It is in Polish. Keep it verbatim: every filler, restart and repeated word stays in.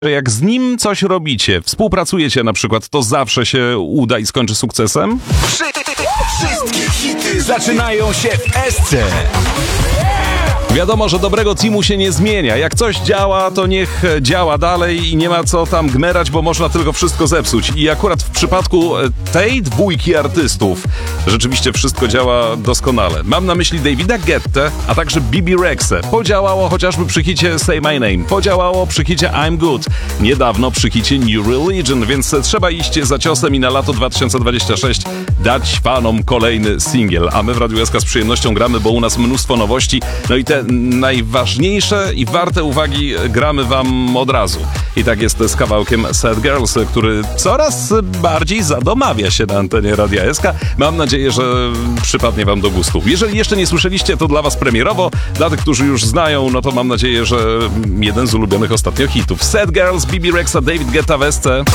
Jak z nim coś robicie, współpracujecie na przykład, to zawsze się uda i skończy sukcesem? Wszystkie hity zaczynają się w Esce. Wiadomo, że dobrego teamu się nie zmienia. Jak coś działa, to niech działa dalej i nie ma co tam gmerać, bo można tylko wszystko zepsuć. I akurat w przypadku tej dwójki artystów rzeczywiście wszystko działa doskonale. Mam na myśli Davida Guettę, a także Bebe Rexę. Podziałało chociażby przy hicie Say My Name. Podziałało przy hicie I'm Good. Niedawno przy hicie New Religion, więc trzeba iść za ciosem i na lato dwa tysiące dwudzieste szóste dać fanom kolejny singiel. A my w Radiu S K z przyjemnością gramy, bo u nas mnóstwo nowości. No i te najważniejsze i warte uwagi gramy wam od razu. I tak jest z kawałkiem Sad Girls, który coraz bardziej zadomawia się na antenie Radia S K. Mam nadzieję, że przypadnie wam do gustu. Jeżeli jeszcze nie słyszeliście, to dla was premierowo. Dla tych, którzy już znają, no to mam nadzieję, że jeden z ulubionych ostatnio hitów. Sad Girls, Bebe Rexha, David Guetta w S C.